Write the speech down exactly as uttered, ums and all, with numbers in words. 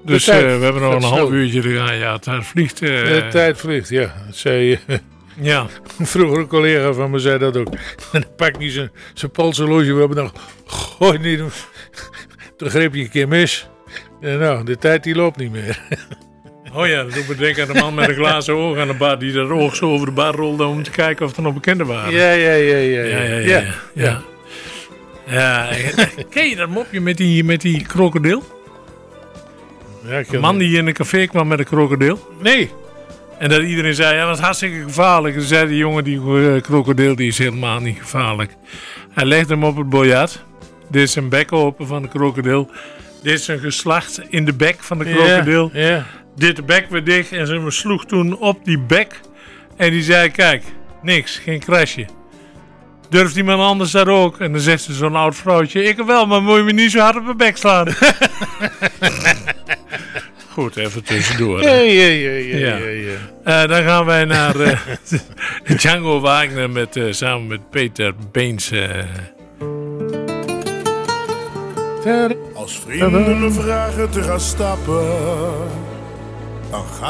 Dus uh, we hebben nog een half uurtje te gaan. Ja, het vliegt. Uh, de tijd vliegt, ja. Dat zei uh, ja. vroeger een collega van me zei dat ook. En dan pakt niet zijn, zijn polshorloge. We hebben nog... Gooi niet... Toen greep je een keer mis. En nou, de tijd die loopt niet meer. Oh ja, dat doet me denken aan de man met een glazen oog aan de bar. Die dat oog zo over de bar rolde om te kijken of er nog bekenden waren. Ja, ja, ja, ja. Ja, ja, ja. ja, ja. ja. ja. Ken je dat mopje met die, met die krokodil? Ja, een man die in een café kwam met een krokodil. Nee. En dat iedereen zei, ja, dat is hartstikke gevaarlijk. En toen zei die jongen, die uh, krokodil, die is helemaal niet gevaarlijk. Hij legde hem op het biljart. Dit is een bek open van de krokodil. Dit is een geslacht in de bek van de krokodil. Ja, ja. Dit de bek weer dicht en ze sloeg toen op die bek. En die zei, kijk, niks, geen krasje. Durft iemand anders dat ook? En dan zegt ze zo'n oud vrouwtje, ik wel, maar moet je me niet zo hard op mijn bek slaan. Goed, even tussendoor. Ja, ja, ja, ja, ja. ja, ja. Uh, dan gaan wij naar uh, Django Wagner met, uh, samen met Peter Beens. Uh. Als vrienden me vragen te gaan stappen, dan ga